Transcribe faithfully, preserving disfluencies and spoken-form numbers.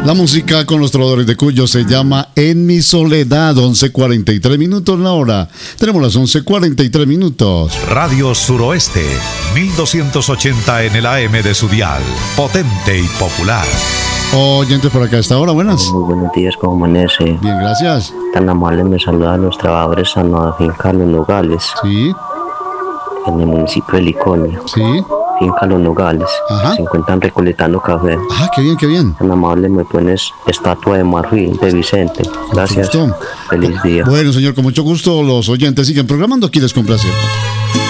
La música con los trovadores de Cuyo se llama En mi soledad. Once cuarenta y tres minutos la hora. Tenemos las once cuarenta y tres minutos. Radio Suroeste, mil doscientos ochenta en el A M de su dial. Potente y popular. Oyentes por acá a esta hora, buenas. Muy buenos días, ¿cómo amanece? Bien, gracias. Tan amable, me saludan los trabajadores a la finca Los Nogales. Sí. En el municipio de Liconia. Sí. Finca Los Nogales. Ajá. Se encuentran recolectando café. Ah, qué bien, qué bien. Tan amable, me pones estatua de marfil de Vicente. Gracias. Feliz día. Bueno, señor, con mucho gusto los oyentes siguen programando. Aquí les complace.